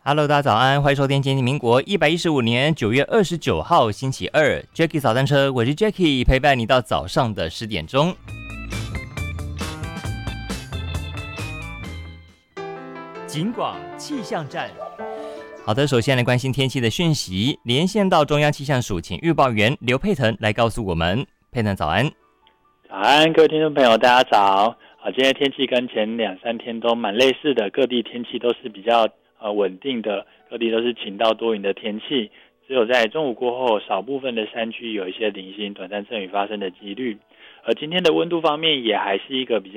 Hello，大家早安，欢迎收听今天民国115年9月29号星期二 ，Jackie 早餐车，我是 Jackie， 陪伴你到早上的10点钟。警广气象站，好的，首先来关心天气的讯息，连线到中央气象署，请预报员刘佩腾来告诉我们。佩腾早安。 早安，各位听众朋友，大家早。今天天气跟前2-3天都蛮类似的，各地天气都是比较稳定的，各地都是晴到多云的天气，只有在中午过后，少部分的山区有一些零星短暂阵雨发生的几率。而今天的温度方面，也还是一个比较